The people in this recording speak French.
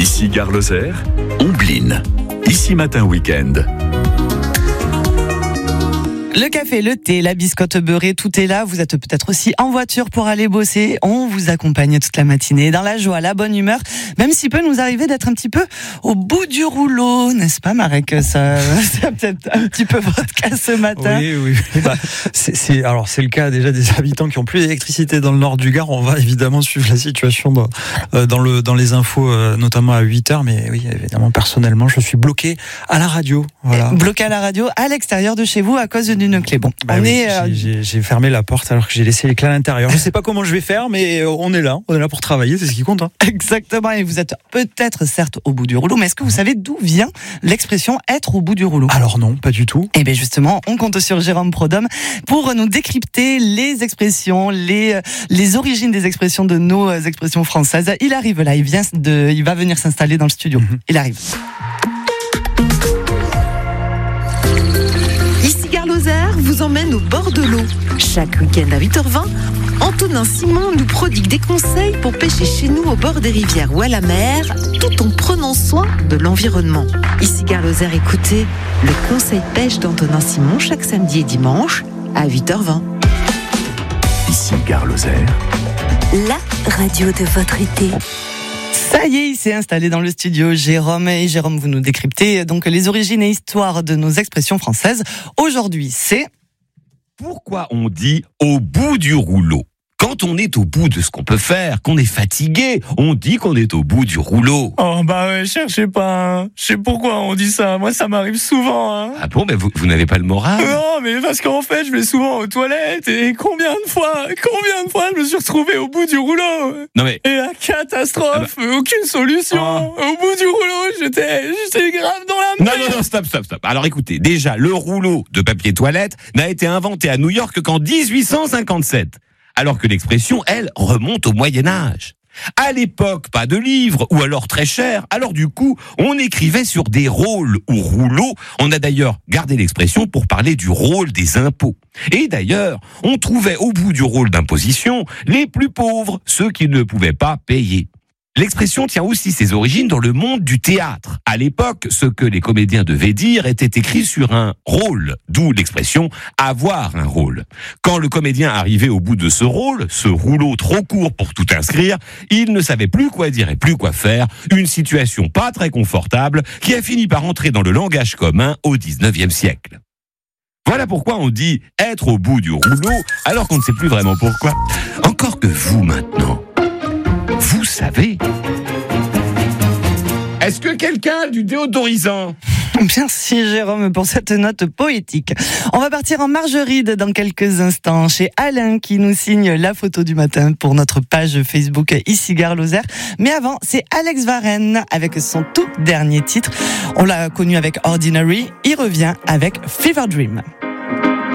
Ici Gare Lozère, Ombline. Ici Matin Week-end. Le café, le thé, la biscotte beurrée, tout est là. Vous êtes peut-être aussi en voiture pour aller bosser. On vous accompagne toute la matinée dans la joie, la bonne humeur, même s'il peut nous arriver d'être un petit peu au bout du rouleau, n'est-ce pas Marek? Ça, c'est peut-être un petit peu votre cas ce matin. Oui. C'est le cas déjà des habitants qui ont plus d'électricité dans le nord du Gard. On va évidemment suivre la situation dans les infos, notamment à 8h. Mais oui, évidemment, personnellement, je suis bloqué à la radio. Voilà. Bloqué à la radio, à l'extérieur de chez vous, à cause d'une clé. Bon, j'ai fermé la porte alors que j'ai laissé les clés à l'intérieur. Je sais pas comment je vais faire, mais on est là pour travailler, c'est ce qui compte. Hein. Exactement, et vous êtes peut-être certes au bout du rouleau, mais est-ce que vous savez d'où vient l'expression être au bout du rouleau? Alors non, pas du tout. Et bien justement, on compte sur Jérôme Prodhomme pour nous décrypter les expressions, les origines des expressions de nos expressions françaises. Il arrive là, il va venir s'installer dans le studio. Il arrive. Lozère vous emmène au bord de l'eau. Chaque week-end à 8h20, Antonin Simon nous prodigue des conseils pour pêcher chez nous au bord des rivières ou à la mer, tout en prenant soin de l'environnement. Ici Gare Lozère, écoutez le conseil pêche d'Antonin Simon chaque samedi et dimanche à 8h20. Ici Gare Lozère, la radio de votre été. Ça y est, il s'est installé dans le studio, Jérôme. Et Jérôme, vous nous décryptez donc les origines et histoires de nos expressions françaises. Aujourd'hui, c'est... Pourquoi on dit au bout du rouleau? Quand on est au bout de ce qu'on peut faire, qu'on est fatigué, on dit qu'on est au bout du rouleau. Oh bah ouais, cherchez pas, hein. Je sais pourquoi on dit ça, moi ça m'arrive souvent. Hein. Ah bon, mais vous n'avez pas le moral? Non, mais parce qu'en fait je vais souvent aux toilettes et combien de fois je me suis retrouvé au bout du rouleau. Non mais... Et la catastrophe, aucune solution. Au bout du rouleau, j'étais grave dans la merde. Non, stop. Alors écoutez, déjà, le rouleau de papier toilette n'a été inventé à New York qu'en 1857. Alors que l'expression, elle, remonte au Moyen-Âge. À l'époque, pas de livres, ou alors très cher, alors du coup, on écrivait sur des rôles ou rouleaux. On a d'ailleurs gardé l'expression pour parler du rôle des impôts. Et d'ailleurs, on trouvait au bout du rôle d'imposition les plus pauvres, ceux qui ne pouvaient pas payer. L'expression tient aussi ses origines dans le monde du théâtre. À l'époque, ce que les comédiens devaient dire était écrit sur un rôle, d'où l'expression « avoir un rôle ». Quand le comédien arrivait au bout de ce rôle, ce rouleau trop court pour tout inscrire, il ne savait plus quoi dire et plus quoi faire, une situation pas très confortable qui a fini par entrer dans le langage commun au 19e siècle. Voilà pourquoi on dit « être au bout du rouleau » alors qu'on ne sait plus vraiment pourquoi. Encore que vous maintenant, vous savez. Est-ce que quelqu'un a du déodorisant? Merci Jérôme pour cette note poétique. On va partir en margeride dans quelques instants chez Alain qui nous signe la photo du matin pour notre page Facebook Ici Gare Lozère. Mais avant, c'est Alex Varenne avec son tout dernier titre. On l'a connu avec Ordinary, il revient avec Fever Dream.